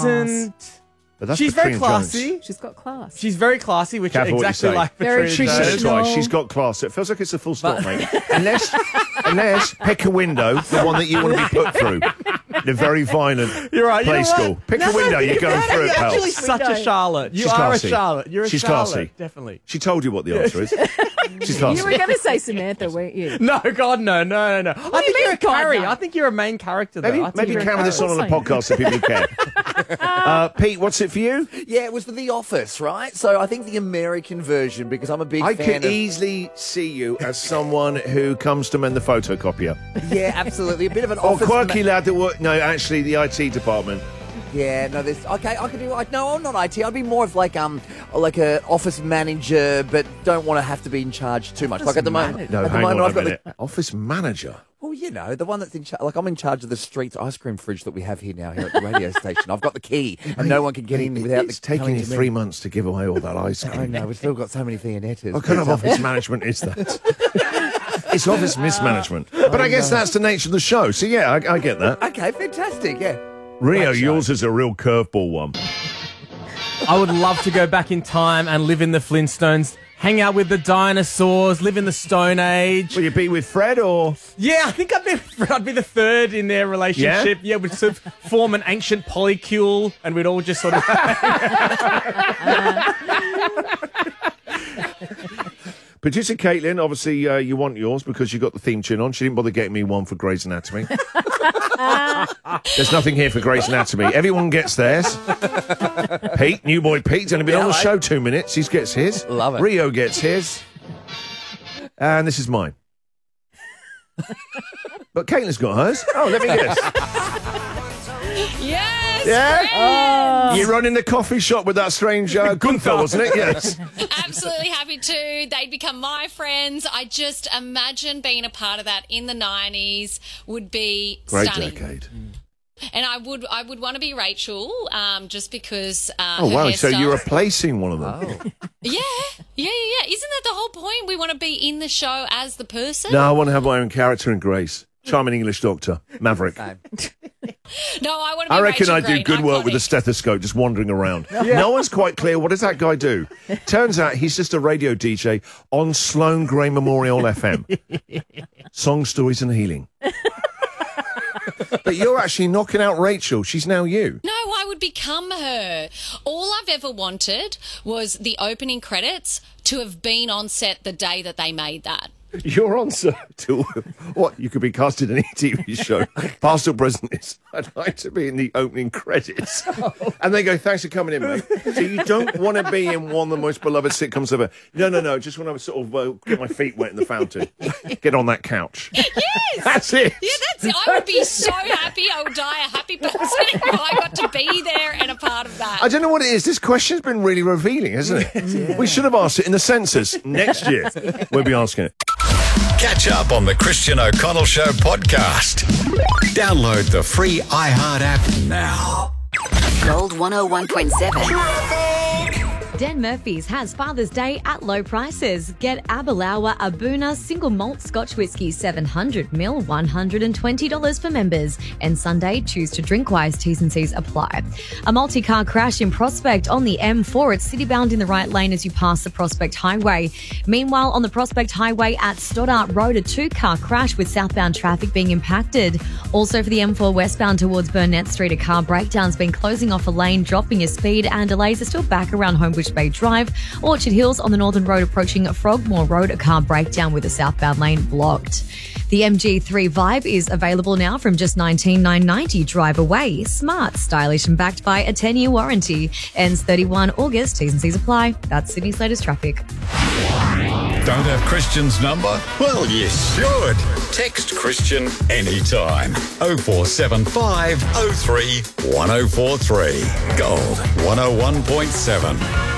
decent. But that's She's Patrina very classy. Jones. She's got class. She's very classy, which Careful is what you exactly say. like Very Patrina traditional. Jones. That's right. She's got class. It feels like it's a full stop, mate. Unless pick a window, the one that you want to be put through. The very violent You're right. You play know what? school. Pick a window, you're going through it, pal. You're actually such a Charlotte. You She's are classy. a Charlotte. You're a She's Charlotte. classy. Definitely. She told you what the answer is. She's classy. You were going to say Samantha, weren't you? No, God, no. I do you think mean, you're a God, Carrie. no? I think you're a main character, though. Maybe I think you're a carry this on character. a podcast so people care. Pete, what's it for you? Yeah, it was for The Office, right? So I think the American version, because I'm a big I fan could easily see you as someone who comes to mend the photocopier. Yeah, absolutely. A bit of an Or office... quirky lad that work. No, actually, the IT department. Yeah, no, there's... Okay, I could do... No, I'm not IT. I'd be more of like a office manager, but don't want to have to be in charge too much. Like at the moment... No, at the hang moment, on I've a got minute. Office manager. Well, you know, the one that's in charge. Like, I'm in charge of the streets ice cream fridge that we have here at the radio station. I've got the key, and no one can get in without It's the taking coming you to me. 3 months to give away all that ice I cream. know, we've still got so many Fianettas. What kind of office management is that? It's office mismanagement. But I guess that's the nature of the show. So, yeah, I get that. Okay, fantastic, yeah. Rio, Great show. yours is a real curveball one. I would love to go back in time and live in the Flintstones, hang out with the dinosaurs, live in the Stone Age. Will you be with Fred or? Yeah, I think I'd be the third in their relationship. Yeah, we'd sort of form an ancient polycule, and we'd all just sort of... Producer Caitlin, obviously you want yours because you got the theme tune on. She didn't bother getting me one for Grey's Anatomy. There's nothing here for Grey's Anatomy. Everyone gets theirs. Pete, new boy Pete's only been on the show 2 minutes. He gets his. Love it. Rio gets his. And this is mine. But Caitlin's got hers. Oh, let me guess. Yes! Yeah? You run in the coffee shop with that strange Gunther, wasn't it? Yes. Absolutely happy to. They'd become my friends. I just imagine being a part of that in the 90s would be Great stunning. decade. And I would want to be Rachel, just because Oh, her wow. So hairstyle- you're replacing one of them. Yeah. Isn't that the whole point? We want to be in the show as the person? No, I want to have my own character in Grace. Charming English doctor. Maverick. No, I want to be I reckon Rachel I do Green, good work with a iconic. stethoscope just wandering around. No one's quite clear, what does that guy do? Turns out he's just a radio DJ on Sloane Gray Memorial FM. Song, stories and healing. But you're actually knocking out Rachel. She's now you. No, I would become her. All I've ever wanted was the opening credits to have been on set the day that they made that. Your answer to what you could be casted in any TV show, past or present, is I'd like to be in the opening credits. And they go, thanks for coming in, mate. So you don't want to be in one of the most beloved sitcoms ever. No. Just want to sort of get my feet wet in the fountain. Get on that couch. Yes! That's it. Yeah, that's it. I would be so happy. I would die a happy person if I got to be there and a part of that. I don't know what it is. This question's been really revealing, hasn't it? Yeah. We should have asked it in the census. Next year, we'll be asking it. Catch up on the Christian O'Connell Show podcast. Download the free iHeart app now. Gold 101.7. Dan Murphy's has Father's Day at low prices. Get Abalawa Abuna Single Malt Scotch Whisky 700ml, $120 for members. And Sunday, choose to drink wise. T's and C's apply. A multi-car crash in Prospect on the M4. It's city-bound in the right lane as you pass the Prospect Highway. Meanwhile, on the Prospect Highway at Stoddart Road, a two-car crash with southbound traffic being impacted. Also for the M4 westbound towards Burnett Street, a car breakdown's been closing off a lane, dropping your speed, and delays are still back around Homebush Bay Drive. Orchard Hills on the northern road approaching Frogmore Road, a car breakdown with the southbound lane blocked. The MG3 Vibe is available now from just $19,990. Drive away. Smart, stylish and backed by a 10-year warranty. Ends 31 August. T's and C's apply. That's Sydney's latest traffic. Don't have Christian's number? Well, you should. Text Christian anytime. 0475 03 1043. Gold 101.7.